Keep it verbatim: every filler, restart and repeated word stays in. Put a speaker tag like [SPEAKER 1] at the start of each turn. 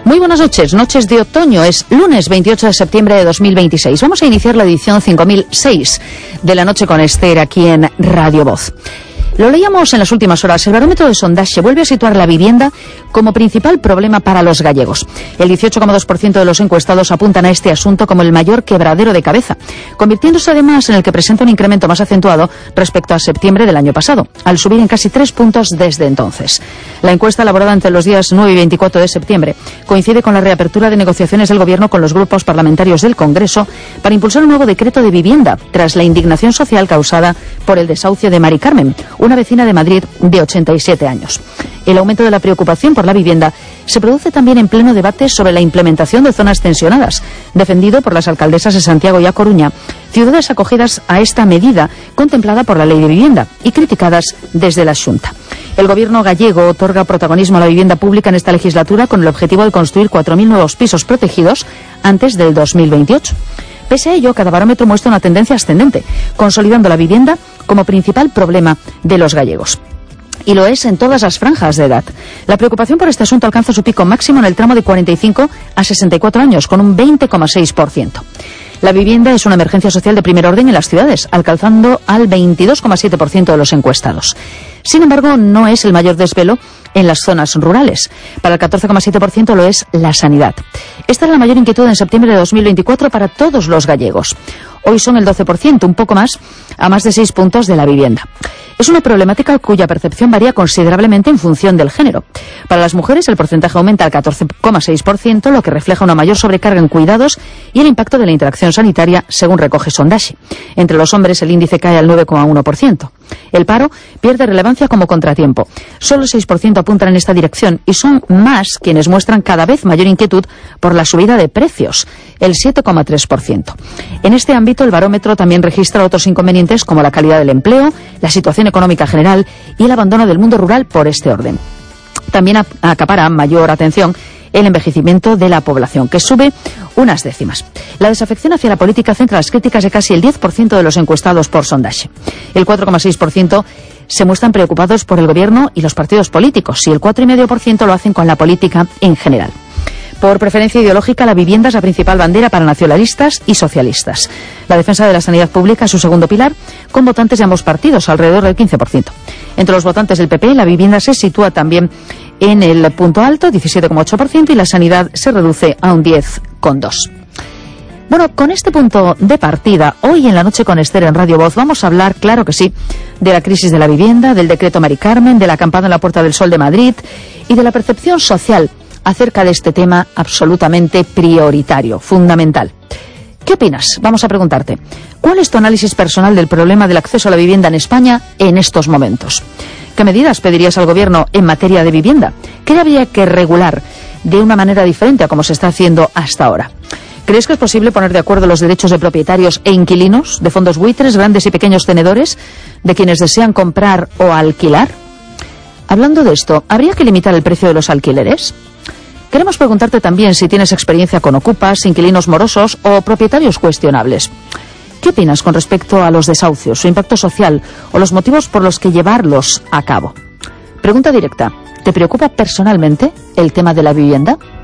[SPEAKER 1] Muy buenas noches, noches de otoño, es lunes veintiocho de septiembre de dos mil veintiséis. Vamos a iniciar la edición cinco mil seis de La Noche con Esther aquí en Radio Voz. Lo leíamos en las últimas horas. El barómetro de sondaje vuelve a situar la vivienda como principal problema para los gallegos. El dieciocho coma dos por ciento de los encuestados apuntan a este asunto como el mayor quebradero de cabeza, convirtiéndose además en el que presenta un incremento más acentuado respecto a septiembre del año pasado, al subir en casi tres puntos desde entonces. La encuesta elaborada entre los días nueve y veinticuatro de septiembre coincide con la reapertura de negociaciones del Gobierno con los grupos parlamentarios del Congreso para impulsar un nuevo decreto de vivienda, tras la indignación social causada por el desahucio de Mari Carmen, una vecina de Madrid de ochenta y siete años. El aumento de la preocupación por la vivienda se produce también en pleno debate sobre la implementación de zonas tensionadas, defendido por las alcaldesas de Santiago y A Coruña, ciudades acogidas a esta medida contemplada por la Ley de Vivienda y criticadas desde la Xunta. El Gobierno gallego otorga protagonismo a la vivienda pública en esta legislatura con el objetivo de construir cuatro mil nuevos pisos protegidos antes del dos mil veintiocho. Pese a ello, cada barómetro muestra una tendencia ascendente, consolidando la vivienda como principal problema de los gallegos. Y lo es en todas las franjas de edad. La preocupación por este asunto alcanza su pico máximo en el tramo de cuarenta y cinco a sesenta y cuatro años, con un veinte coma seis por ciento. La vivienda es una emergencia social de primer orden en las ciudades, alcanzando al veintidós coma siete por ciento de los encuestados. Sin embargo, no es el mayor desvelo en las zonas rurales. Para el catorce coma siete por ciento lo es la sanidad. Esta es la mayor inquietud en septiembre de dos mil veinticuatro para todos los gallegos. Hoy son el doce por ciento, un poco más, a más de seis puntos de la vivienda. Es una problemática cuya percepción varía considerablemente en función del género. Para las mujeres el porcentaje aumenta al catorce coma seis por ciento, lo que refleja una mayor sobrecarga en cuidados y el impacto de la interacción sanitaria, según recoge Sondaje. Entre los hombres el índice cae al nueve coma uno por ciento. El paro pierde relevancia como contratiempo. Solo el seis por ciento apuntan en esta dirección y son más quienes muestran cada vez mayor inquietud por la subida de precios, el siete coma tres por ciento. En este ámbito el barómetro también registra otros inconvenientes como la calidad del empleo, la situación económica general y el abandono del mundo rural por este orden. También acapara mayor atención el envejecimiento de la población, que sube unas décimas. La desafección hacia la política centra las críticas de casi el diez por ciento de los encuestados por Sondaje. El cuatro coma seis por ciento se muestran preocupados por el Gobierno y los partidos políticos, y el cuatro coma cinco por ciento lo hacen con la política en general. Por preferencia ideológica, la vivienda es la principal bandera para nacionalistas y socialistas. La defensa de la sanidad pública es su segundo pilar, con votantes de ambos partidos, alrededor del quince por ciento. Entre los votantes del P P, la vivienda se sitúa también en el punto alto, diecisiete coma ocho por ciento, y la sanidad se reduce a un diez coma dos por ciento. Bueno, con este punto de partida, hoy en La Noche con Esther en Radio Voz vamos a hablar, claro que sí, de la crisis de la vivienda, del decreto Mari Carmen, de la acampada en la Puerta del Sol de Madrid y de la percepción social acerca de este tema absolutamente prioritario, fundamental. ¿Qué opinas? Vamos a preguntarte. ¿Cuál es tu análisis personal del problema del acceso a la vivienda en España en estos momentos? ¿Qué medidas pedirías al Gobierno en materia de vivienda? ¿Qué habría que regular de una manera diferente a como se está haciendo hasta ahora? ¿Crees que es posible poner de acuerdo los derechos de propietarios e inquilinos, de fondos buitres, grandes y pequeños tenedores, de quienes desean comprar o alquilar? Hablando de esto, ¿habría que limitar el precio de los alquileres? Queremos preguntarte también si tienes experiencia con ocupas, inquilinos morosos o propietarios cuestionables. ¿Qué opinas con respecto a los desahucios, su impacto social o los motivos por los que llevarlos a cabo? Pregunta directa. ¿Te preocupa personalmente el tema de la vivienda?